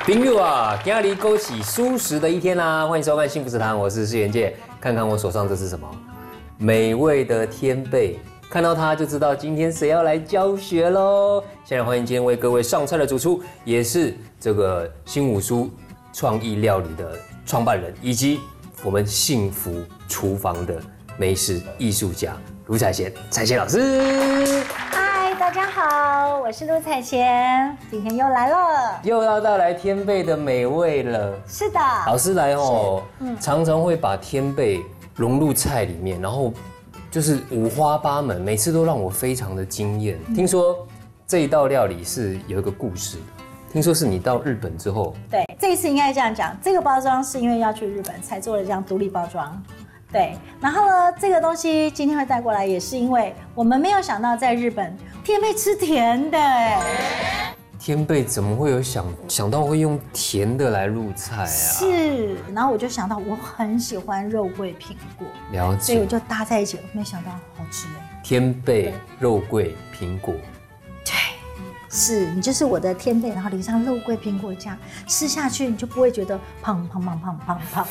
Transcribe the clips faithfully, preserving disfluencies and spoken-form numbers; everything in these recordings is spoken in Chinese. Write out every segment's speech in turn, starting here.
朋友啊，今日勾起舒适的一天啦！欢迎收看幸福食堂，我是施元介。看看我手上这是什么？美味的天贝，看到它就知道今天谁要来教学喽。现在欢迎今天为各位上菜的主厨，也是这个新武书创意料理的创办人，以及我们幸福厨房的美食艺术家卢彩贤，彩贤老师。 嗨，大家好，我是陆彩贤，今天又来了， 又要带来天贝的美味了。 是的， 老师来哦，嗯、常常会把天贝融入菜里面，然后就是五花八门，每次都让我非常的惊艳。嗯、听说这一道料理是有一个故事的，听说是你到日本之后， 对，这一次应该这样讲，这个包装是因为要去日本才做了这样独立包装。对，然后呢，这个东西今天会带过来，也是因为我们没有想到在日本天贝吃甜的哎。 天贝怎么会有想想到会用甜的来入菜啊？ 是，然后我就想到我很喜欢肉桂苹果， 了解， 所以我就搭在一起，没想到好吃哎。 天贝、肉桂、苹果， 对，是你就是我的天贝，然后淋上肉桂苹果酱，吃下去你就不会觉得胖胖胖胖胖胖。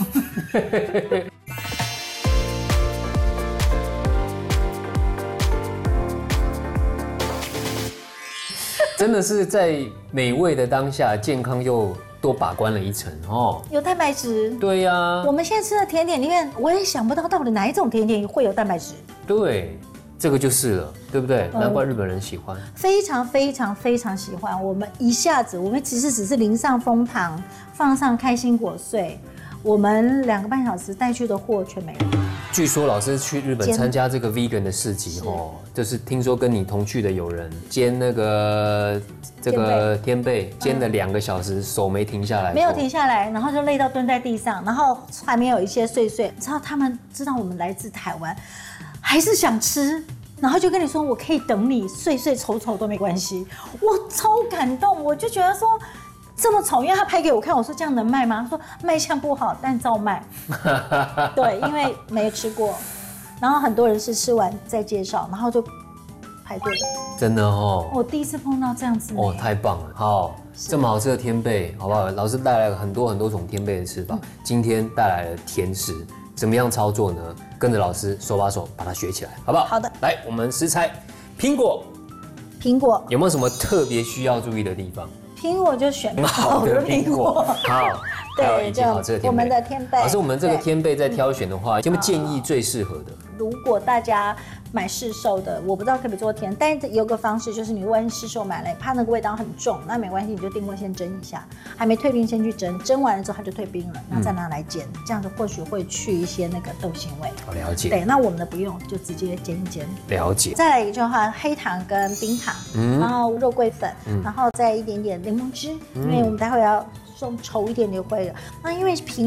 真的是在美味的当下，健康又多把关了一层哦。 有蛋白质。 对呀、啊， 我们现在吃的甜点里面，我也想不到到底哪一种甜点会有蛋白质。 对，这个就是了，对不对？难怪日本人喜欢， 嗯、非常非常非常喜欢。我们一下子，我们其实只是淋上枫糖，放上开心果碎，我们两个半小时带去的货全没了。 据说老师去日本参加这个 vegan 的市集哦，就是听说跟你同去的友人煎那个这个天贝，煎了两个小时，手没停下来， 没有停下来，然后就累到蹲在地上，然后还没有一些碎碎，知道他们知道我们来自台湾，还是想吃。然后就跟你说，我可以等你碎碎丑丑都没关系，我超感动，我就觉得说这么丑，因为他拍给我看，我说这样能卖吗？他说卖相不好，但照卖。对，因为没吃过，然后很多人是吃完再介绍，然后就排队。 真的哦， 我第一次碰到这样子。 哦，太棒了！好，这么好吃的天贝，好不好？老师带来了很多很多种天贝的吃法，嗯、今天带来了甜食。怎么样操作呢？跟着老师手把手把它学起来，好不好？ 好的。 来，我们食材，苹果。 苹果有没有什么特别需要注意的地方？ 苹果就选好的苹果。 好，对，以及好吃的天贝。 我们的天贝。 老师，我们这个天贝在挑选的话，有没有建议最适合的？ 如果大家买市售的，我不知道可不可以做甜，但是有个方式就是你万一市售买了，怕那个味道很重，那没关系，你就定锅先蒸一下，还没退冰先去蒸，蒸完了之后它就退冰了，然后再拿来煎，嗯、这样子或许会去一些那个豆腥味。 我了解。 对，那我们的不用，就直接煎一煎。 了解。 再来一个的话，黑糖跟冰糖，嗯、然后肉桂粉，嗯、然后再一点点柠檬汁，嗯、因为我们待会要送稠一点就会了。那因为苹